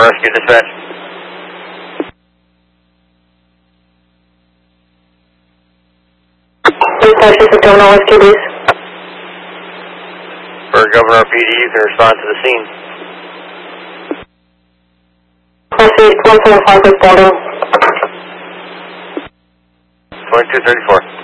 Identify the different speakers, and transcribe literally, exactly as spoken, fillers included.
Speaker 1: Rescue Dispatch.
Speaker 2: Dispatch, this is Governor Rescue, please.
Speaker 1: For Governor P D, you can respond to the scene.
Speaker 2: Proceed, one seven five, responding.
Speaker 1: twenty-two thirty-four.